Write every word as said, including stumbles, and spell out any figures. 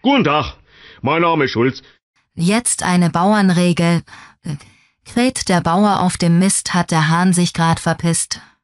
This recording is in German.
Guten Tag, mein Name ist Schulz. Jetzt eine Bauernregel. Kräht der Bauer auf dem Mist, hat der Hahn sich grad verpisst.